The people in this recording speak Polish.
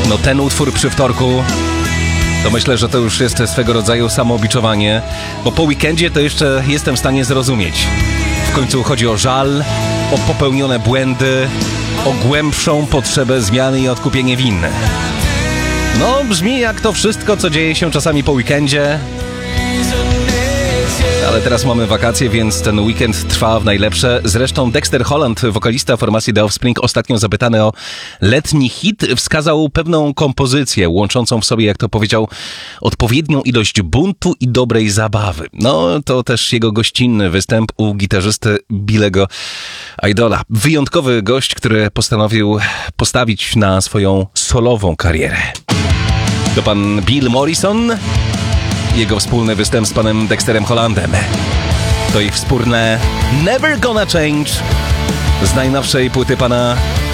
No ten utwór przy wtorku, to myślę, że to już jest swego rodzaju samoobiczowanie, bo po weekendzie to jeszcze jestem w stanie zrozumieć. W końcu chodzi o żal, o popełnione błędy, o głębszą potrzebę zmiany i odkupienie win. No, brzmi jak to wszystko, co dzieje się czasami po weekendzie. Ale teraz mamy wakacje, więc ten weekend trwa w najlepsze. Zresztą Dexter Holland, wokalista formacji The Offspring, ostatnio zapytany o letni hit, wskazał pewną kompozycję łączącą w sobie, jak to powiedział, odpowiednią ilość buntu i dobrej zabawy. No, to też jego gościnny występ u gitarzysty Billego Idola. Wyjątkowy gość, który postanowił postawić na swoją solową karierę. To pan Bill Morrison, jego wspólny występ z panem Dexterem Hollandem. To ich wspólne Never Gonna Change z najnowszej płyty pana